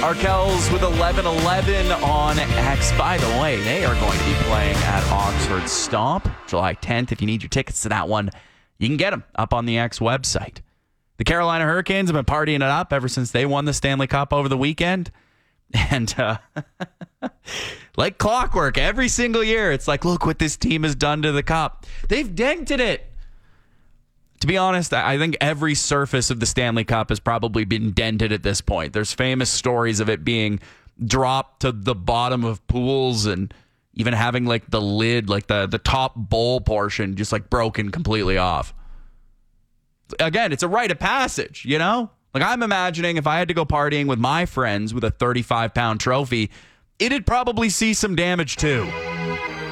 Arkells with 11-11 on X. By the way, they are going to be playing at Oxford Stomp July 10th. If you need your tickets to that one, you can get them up on the X website. The Carolina Hurricanes have been partying it up ever since they won the Stanley Cup over the weekend. And like clockwork, every single year, it's like, look what this team has done to the cup. They've dented it. To be honest, I think every surface of the Stanley Cup has probably been dented at this point. There's famous stories of it being dropped to the bottom of pools and even having like the lid, like the top bowl portion just like broken completely off. Again, it's a rite of passage, you know? Like I'm imagining if I had to go partying with my friends with a 35-pound trophy, it'd probably see some damage too.